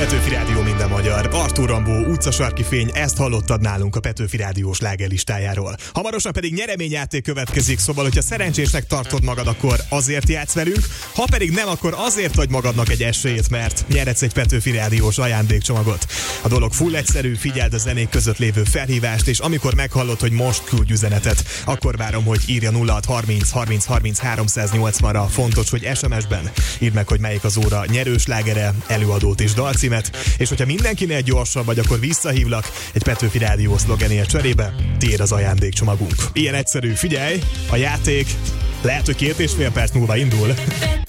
Petőfi Rádió minden magyar. Artúr Rambó, utcasarki fény, ezt hallottad nálunk a Petőfi Rádió slágerlistájáról. Hamarosan pedig nyereményjáték következik, szóval, hogyha szerencsésnek tartod magad, akkor azért játsz velünk, ha pedig nem, akkor azért adj magadnak egy esélyt, mert nyerhetsz egy Petőfi Rádiós ajándékcsomagot. A dolog full egyszerű, figyeld a zenék között lévő felhívást, és amikor meghallod, hogy most küldj üzenetet, akkor várom, hogy írja 0630 30 30 380-ra, fontos, hogy SMS-ben írd meg, hogy melyik az óra nyerőslágere, előadót és dalcímet, és hogyha mindenkinél gyorsabb vagy, akkor visszahívlak egy Petőfi Rádió szlogenért cserébe, tiéd az ajándékcsomagunk. Ilyen egyszerű, figyelj, a játék lehet, hogy 2,5 perc múlva indul.